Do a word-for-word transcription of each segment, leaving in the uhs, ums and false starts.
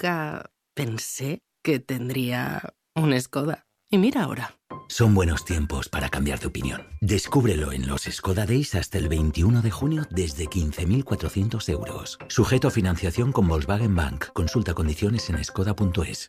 nunca pensé que tendría un Skoda. Y mira ahora. Son buenos tiempos para cambiar de opinión. Descúbrelo en los Skoda Days hasta el veintiuno de junio desde quince mil cuatrocientos euros. Sujeto a financiación con Volkswagen Bank. Consulta condiciones en skoda punto es.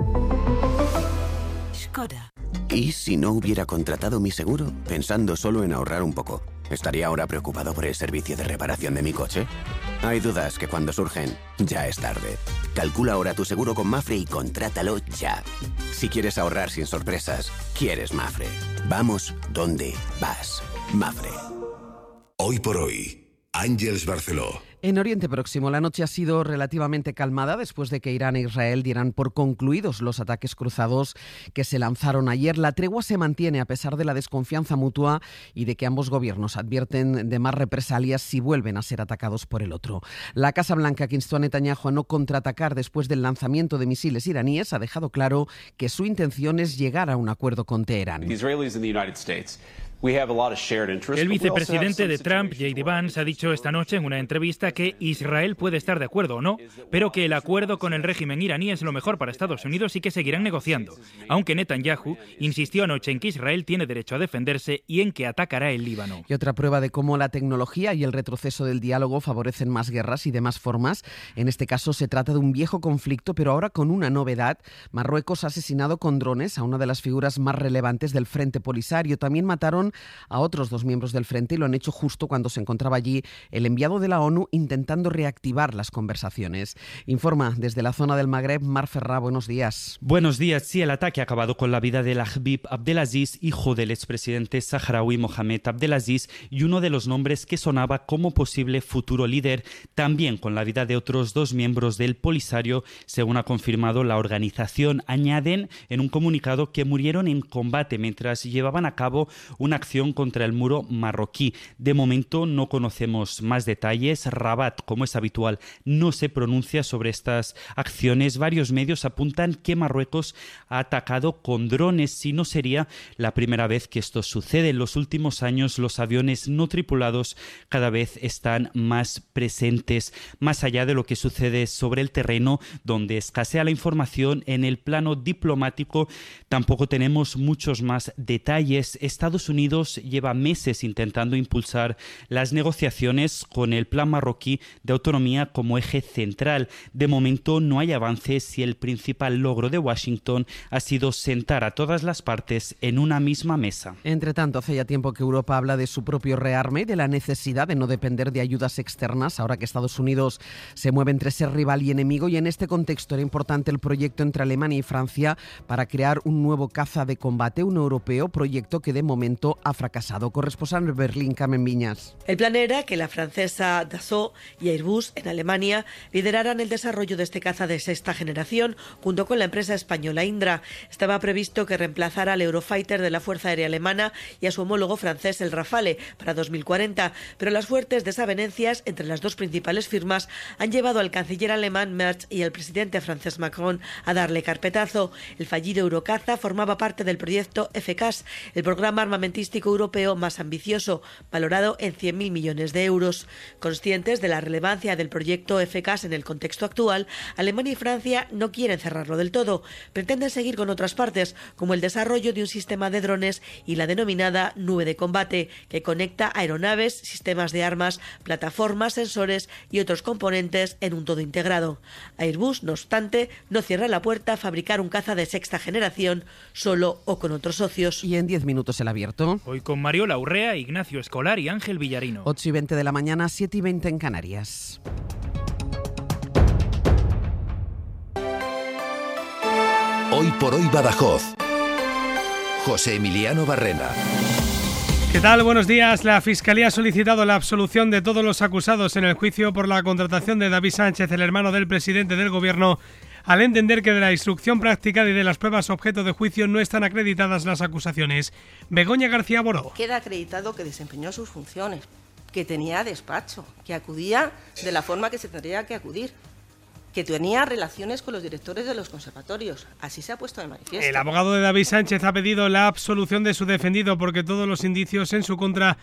Skoda. ¿Y si no hubiera contratado mi seguro pensando solo en ahorrar un poco? ¿Estaría ahora preocupado por el servicio de reparación de mi coche? Hay dudas que cuando surgen, ya es tarde. Calcula ahora tu seguro con Mafre y contrátalo ya. Si quieres ahorrar sin sorpresas, quieres Mafre. Vamos donde vas. Mafre. Hoy por hoy, Àngels Barceló. En Oriente Próximo, la noche ha sido relativamente calmada después de que Irán e Israel dieran por concluidos los ataques cruzados que se lanzaron ayer. La tregua se mantiene a pesar de la desconfianza mutua y de que ambos gobiernos advierten de más represalias si vuelven a ser atacados por el otro. La Casa Blanca, que instó a Netanyahu a no contraatacar después del lanzamiento de misiles iraníes, ha dejado claro que su intención es llegar a un acuerdo con Teherán. El vicepresidente de Trump, J D Vance, ha dicho esta noche en una entrevista que Israel puede estar de acuerdo o no, pero que el acuerdo con el régimen iraní es lo mejor para Estados Unidos y que seguirán negociando, aunque Netanyahu insistió anoche en que Israel tiene derecho a defenderse y en que atacará el Líbano. Y otra prueba de cómo la tecnología y el retroceso del diálogo favorecen más guerras y de más formas. En este caso se trata de un viejo conflicto, pero ahora con una novedad. Marruecos ha asesinado con drones a una de las figuras más relevantes del Frente Polisario. También mataron a otros dos miembros del Frente y lo han hecho justo cuando se encontraba allí el enviado de la ONU intentando reactivar las conversaciones. Informa desde la zona del Magreb, Mar Ferrá, buenos días. Buenos días. Sí, el ataque ha acabado con la vida de Habib Abdelaziz, hijo del expresidente saharaui Mohamed Abdelaziz y uno de los nombres que sonaba como posible futuro líder, también con la vida de otros dos miembros del Polisario, según ha confirmado la organización. Añaden en un comunicado que murieron en combate mientras llevaban a cabo una acción contra el muro marroquí. De momento no conocemos más detalles. Rabat, como es habitual, no se pronuncia sobre estas acciones. Varios medios apuntan que Marruecos ha atacado con drones, si no sería la primera vez que esto sucede. En los últimos años los aviones no tripulados cada vez están más presentes. Más allá de lo que sucede sobre el terreno, donde escasea la información, en el plano diplomático tampoco tenemos muchos más detalles. Estados Unidos lleva meses intentando impulsar las negociaciones con el plan marroquí de autonomía como eje central. De momento no hay avances y el principal logro de Washington ha sido sentar a todas las partes en una misma mesa. Entre tanto, hace ya tiempo que Europa habla de su propio rearme y de la necesidad de no depender de ayudas externas, ahora que Estados Unidos se mueve entre ser rival y enemigo, y en este contexto era importante el proyecto entre Alemania y Francia para crear un nuevo caza de combate, un europeo, proyecto que de momento ha fracasado. Corresponsal en Berlín, Carmen Viñas. El plan era que la francesa Dassault y Airbus en Alemania lideraran el desarrollo de este caza de sexta generación junto con la empresa española Indra. Estaba previsto que reemplazara al Eurofighter de la Fuerza Aérea Alemana y a su homólogo francés el Rafale para dos mil cuarenta, pero las fuertes desavenencias entre las dos principales firmas han llevado al canciller alemán Merz y al presidente francés Macron a darle carpetazo. El fallido Eurocaza formaba parte del proyecto F C A S, el programa armamentístico europeo más ambicioso, valorado en cien mil millones de euros. Conscientes de la relevancia del proyecto F C A S en el contexto actual, Alemania y Francia no quieren cerrarlo del todo. Pretenden seguir con otras partes, como el desarrollo de un sistema de drones y la denominada nube de combate, que conecta aeronaves, sistemas de armas, plataformas, sensores y otros componentes en un todo integrado. Airbus, no obstante, no cierra la puerta a fabricar un caza de sexta generación, solo o con otros socios. Y en diez minutos el abierto. Hoy con Mariola Urrea, Ignacio Escolar y Ángel Villarino. ocho y veinte de la mañana, siete y veinte en Canarias. Hoy por hoy Badajoz. José Emiliano Barrena. ¿Qué tal? Buenos días. La Fiscalía ha solicitado la absolución de todos los acusados en el juicio por la contratación de David Sánchez, el hermano del presidente del Gobierno, al entender que de la instrucción practicada y de las pruebas objeto de juicio no están acreditadas las acusaciones. Begoña García Boró. Queda acreditado que desempeñó sus funciones, que tenía despacho, que acudía de la forma que se tendría que acudir, que tenía relaciones con los directores de los conservatorios. Así se ha puesto de manifiesto. El abogado de David Sánchez ha pedido la absolución de su defendido porque todos los indicios en su contra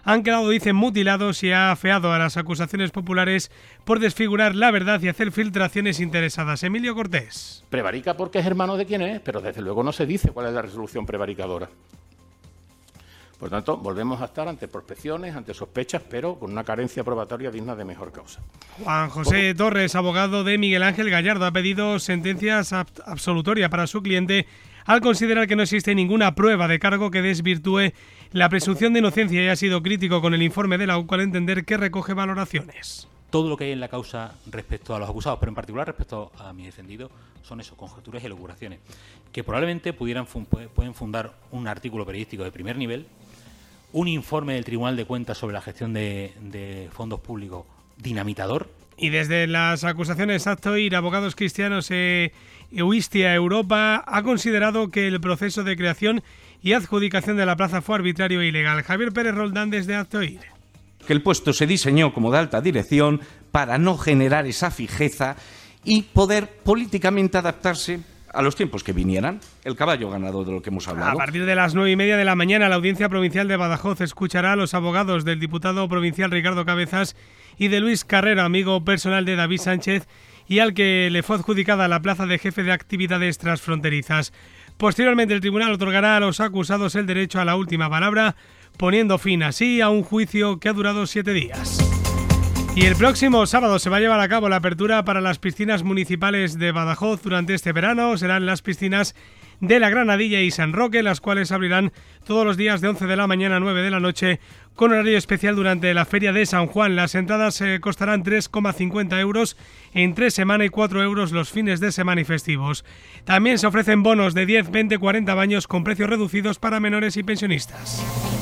han quedado, dicen, mutilados y ha afeado a las acusaciones populares por desfigurar la verdad y hacer filtraciones interesadas. Emilio Cortés. Prevarica porque es hermano de quien es, pero desde luego no se dice cuál es la resolución prevaricadora. Por tanto, volvemos a estar ante prospecciones, ante sospechas, pero con una carencia probatoria digna de mejor causa. Juan José Torres, abogado de Miguel Ángel Gallardo, ha pedido sentencias absolutorias para su cliente al considerar que no existe ninguna prueba de cargo que desvirtúe la presunción de inocencia, y ha sido crítico con el informe de la U C al entender que recoge valoraciones. Todo lo que hay en la causa respecto a los acusados, pero en particular respecto a mi defendido, son eso, conjeturas y elucubraciones, que probablemente pudieran pueden fundar un artículo periodístico de primer nivel, un informe del Tribunal de Cuentas sobre la gestión de, de fondos públicos dinamitador. Y desde las acusaciones Actoir, Abogados Cristianos e Euistia Europa ha considerado que el proceso de creación y adjudicación de la plaza fue arbitrario e ilegal. Javier Pérez Roldán desde Actoir. Que el puesto se diseñó como de alta dirección para no generar esa fijeza y poder políticamente adaptarse a los tiempos que vinieran. El caballo ganador de lo que hemos hablado. A partir de las nueve y media de la mañana, la Audiencia Provincial de Badajoz escuchará a los abogados del diputado provincial Ricardo Cabezas y de Luis Carrera, amigo personal de David Sánchez, y al que le fue adjudicada la plaza de jefe de actividades transfronterizas. Posteriormente, el tribunal otorgará a los acusados el derecho a la última palabra, poniendo fin así a un juicio que ha durado siete días. Y el próximo sábado se va a llevar a cabo la apertura para las piscinas municipales de Badajoz durante este verano. Serán las piscinas de La Granadilla y San Roque, las cuales abrirán todos los días de once de la mañana a nueve de la noche, con horario especial durante la Feria de San Juan. Las entradas eh, costarán tres coma cincuenta euros entre semana y cuatro euros los fines de semana y festivos. También se ofrecen bonos de diez, veinte, cuarenta baños con precios reducidos para menores y pensionistas.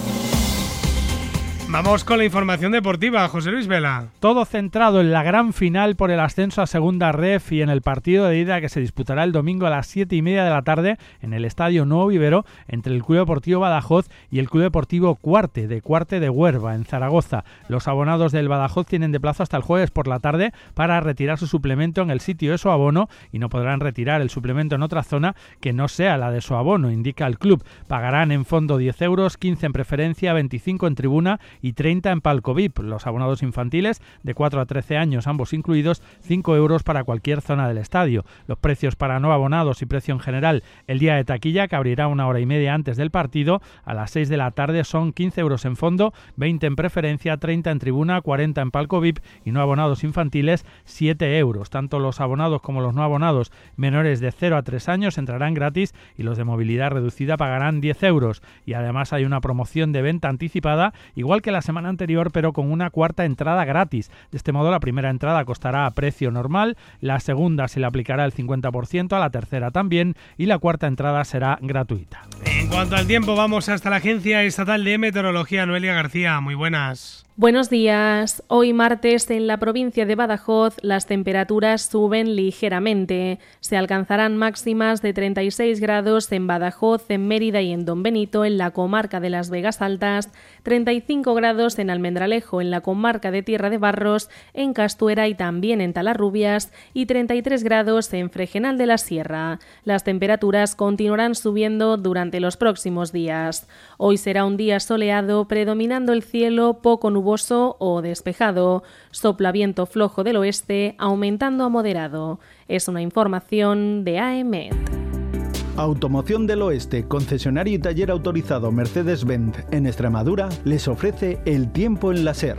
Vamos con la información deportiva, José Luis Vela. Todo centrado en la gran final por el ascenso a Segunda Ref y en el partido de ida que se disputará el domingo a las siete y media de la tarde en el Estadio Nuevo Vivero entre el Club Deportivo Badajoz y el Club Deportivo Cuarte de Cuarte de Huerva en Zaragoza. Los abonados del Badajoz tienen de plazo hasta el jueves por la tarde para retirar su suplemento en el sitio de su abono y no podrán retirar el suplemento en otra zona que no sea la de su abono, indica el club. Pagarán en fondo diez euros, quince en preferencia, veinticinco en tribuna y treinta en palco V I P. Los abonados infantiles de cuatro a trece años, ambos incluidos, cinco euros para cualquier zona del estadio. Los precios para no abonados y precio en general el día de taquilla, que abrirá una hora y media antes del partido, a las seis de la tarde, son quince euros en fondo, veinte en preferencia, treinta en tribuna, cuarenta en palco V I P y no abonados infantiles, siete euros. Tanto los abonados como los no abonados menores de cero a tres años entrarán gratis y los de movilidad reducida pagarán diez euros. Y además hay una promoción de venta anticipada, igual que la semana anterior, pero con una cuarta entrada gratis. De este modo, la primera entrada costará a precio normal, la segunda se le aplicará el cincuenta por ciento, a la tercera también, y la cuarta entrada será gratuita. En cuanto al tiempo, vamos hasta la Agencia Estatal de Meteorología. Noelia García, muy buenas. Buenos días. Hoy martes en la provincia de Badajoz las temperaturas suben ligeramente. Se alcanzarán máximas de treinta y seis grados en Badajoz, en Mérida y en Don Benito, en la comarca de Las Vegas Altas, treinta y cinco grados en Almendralejo, en la comarca de Tierra de Barros, en Castuera y también en Talarrubias, y treinta y tres grados en Fregenal de la Sierra. Las temperaturas continuarán subiendo durante los próximos días. Hoy será un día soleado, predominando el cielo poco nuboso o despejado. Sopla viento flojo del oeste, aumentando a moderado. Es una información de A E M E T. Automoción del Oeste, concesionario y taller autorizado Mercedes-Benz en Extremadura, les ofrece el tiempo en la SER.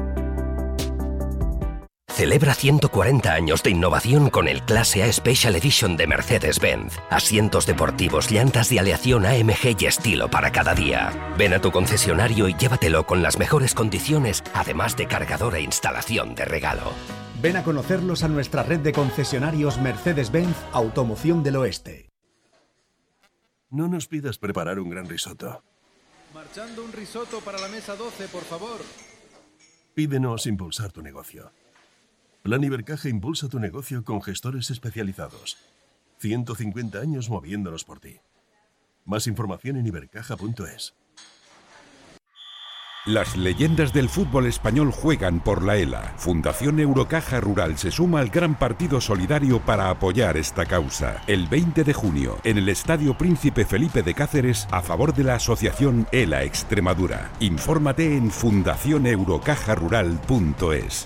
Celebra ciento cuarenta años de innovación con el Clase A Special Edition de Mercedes-Benz. Asientos deportivos, llantas de aleación A M G y estilo para cada día. Ven a tu concesionario y llévatelo con las mejores condiciones, además de cargador e instalación de regalo. Ven a conocerlos a nuestra red de concesionarios Mercedes-Benz Automoción del Oeste. No nos pidas preparar un gran risotto. Marchando un risotto para la mesa doce, por favor. Pídenos impulsar tu negocio. Plan Ibercaja impulsa tu negocio con gestores especializados. ciento cincuenta años moviéndonos por ti. Más información en ibercaja punto es. Las leyendas del fútbol español juegan por la ELA. Fundación Eurocaja Rural se suma al gran partido solidario para apoyar esta causa. El veinte de junio, en el Estadio Príncipe Felipe de Cáceres, a favor de la asociación ELA Extremadura. Infórmate en fundación eurocaja rural punto es.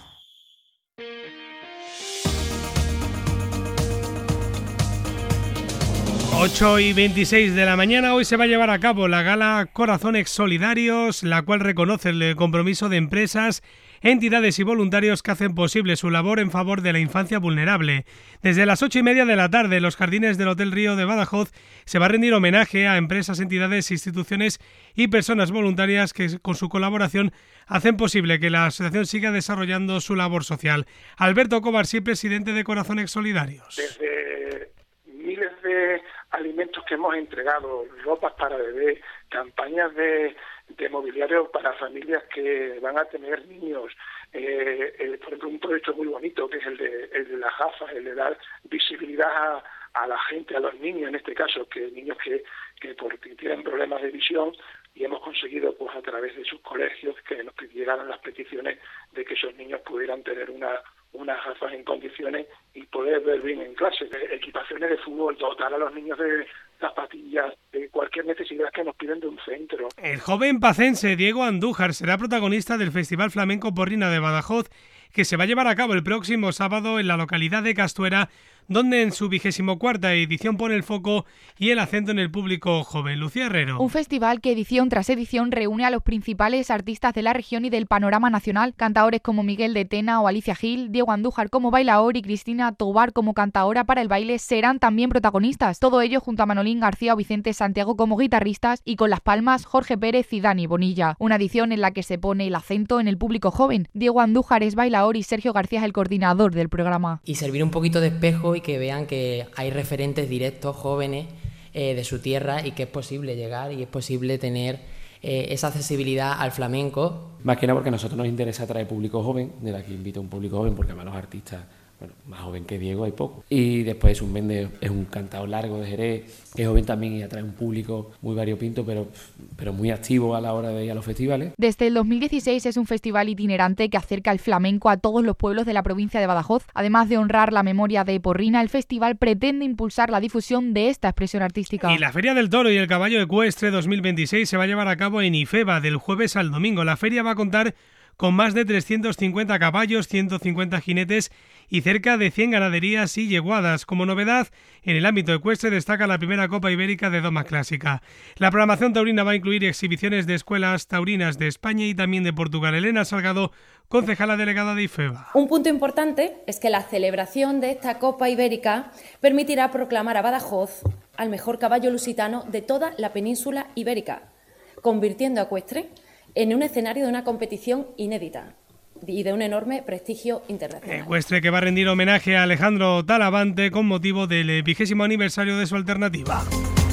ocho y veintiséis de la mañana, hoy se va a llevar a cabo la gala Corazones Solidarios, la cual reconoce el compromiso de empresas, entidades y voluntarios que hacen posible su labor en favor de la infancia vulnerable. Desde las ocho y media de la tarde, en los jardines del Hotel Río de Badajoz, se va a rendir homenaje a empresas, entidades, instituciones y personas voluntarias que con su colaboración hacen posible que la asociación siga desarrollando su labor social. Alberto Covarsí, presidente de Corazones Solidarios. Desde miles de alimentos que hemos entregado, ropas para bebés, campañas de, de mobiliario para familias que van a tener niños, eh, eh, por ejemplo un proyecto muy bonito que es el de, el de las gafas, el de dar visibilidad a, a la gente, a los niños en este caso, que niños que, que porque tienen problemas de visión, y hemos conseguido pues a través de sus colegios que nos llegaran las peticiones de que esos niños pudieran tener una unas gafas en condiciones y poder ver bien en clase, de equipaciones de fútbol, dotar a los niños de zapatillas, de cualquier necesidad que nos piden de un centro. El joven pacense Diego Andújar será protagonista del Festival Flamenco Porrina de Badajoz, que se va a llevar a cabo el próximo sábado en la localidad de Castuera, donde en su vigésimo cuarta edición pone el foco y el acento en el público joven. Lucía Herrero. Un festival que edición tras edición reúne a los principales artistas de la región y del panorama nacional, cantaores como Miguel de Tena o Alicia Gil, Diego Andújar como bailaor y Cristina Tobar como cantaora para el baile serán también protagonistas. Todo ello junto a Manolín García o Vicente Santiago como guitarristas y con las palmas Jorge Pérez y Dani Bonilla. Una edición en la que se pone el acento en el público joven. Diego Andújar es bailaor y Sergio García es el coordinador del programa. Y servir un poquito de espejo y que vean que hay referentes directos, jóvenes, eh, de su tierra y que es posible llegar y es posible tener eh, esa accesibilidad al flamenco. Más que nada porque a nosotros nos interesa atraer público joven, de aquí invito a un público joven porque además los artistas, bueno, más joven que Diego hay poco. Y después un Méndez es un cantador largo de Jerez, que es joven también y atrae un público muy variopinto, pero, pero muy activo a la hora de ir a los festivales. Desde el dos mil dieciséis es un festival itinerante que acerca el flamenco a todos los pueblos de la provincia de Badajoz. Además de honrar la memoria de Porrina, el festival pretende impulsar la difusión de esta expresión artística. Y la Feria del Toro y el Caballo Ecuestre dos mil veintiséis se va a llevar a cabo en Ifeba del jueves al domingo. La feria va a contar con más de trescientos cincuenta caballos, ciento cincuenta jinetes y cerca de cien ganaderías y yeguadas. Como novedad, en el ámbito ecuestre destaca la primera Copa Ibérica de Doma Clásica. La programación taurina va a incluir exhibiciones de escuelas taurinas de España y también de Portugal. Elena Salgado, concejala delegada de Ifeba. Un punto importante es que la celebración de esta Copa Ibérica permitirá proclamar a Badajoz al mejor caballo lusitano de toda la península ibérica, convirtiendo a Ecuestre en un escenario de una competición inédita y de un enorme prestigio internacional. Ecuestre que va a rendir homenaje a Alejandro Talavante con motivo del vigésimo aniversario de su alternativa.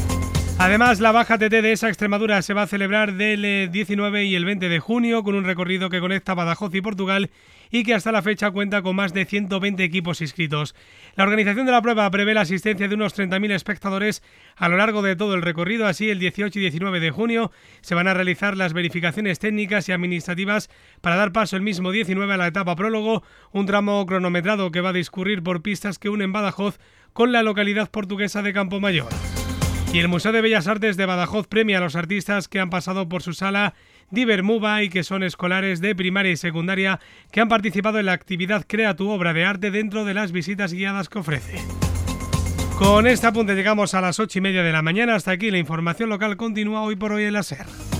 Además, la Baja T T de esa Extremadura se va a celebrar del diecinueve y el veinte de junio con un recorrido que conecta Badajoz y Portugal y que hasta la fecha cuenta con más de ciento veinte equipos inscritos. La organización de la prueba prevé la asistencia de unos treinta mil espectadores a lo largo de todo el recorrido. Así, el dieciocho y diecinueve de junio se van a realizar las verificaciones técnicas y administrativas para dar paso el mismo diecinueve a la etapa prólogo, un tramo cronometrado que va a discurrir por pistas que unen Badajoz con la localidad portuguesa de Campomayor. Y el Museo de Bellas Artes de Badajoz premia a los artistas que han pasado por su sala Divermuba y que son escolares de primaria y secundaria que han participado en la actividad Crea tu obra de arte dentro de las visitas guiadas que ofrece. Con este apunte llegamos a las ocho y media de la mañana. Hasta aquí la información local continúa hoy por hoy en la SER.